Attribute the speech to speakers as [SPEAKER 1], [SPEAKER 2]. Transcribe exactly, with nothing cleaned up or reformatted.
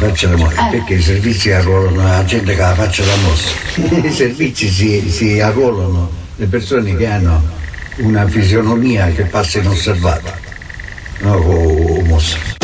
[SPEAKER 1] faccia da morire,
[SPEAKER 2] Eh.
[SPEAKER 1] perché i servizi arruolano la gente che ha la faccia da mossa. I servizi si, si arruolano le persone che hanno una fisionomia che passa inosservata, no, con mossa.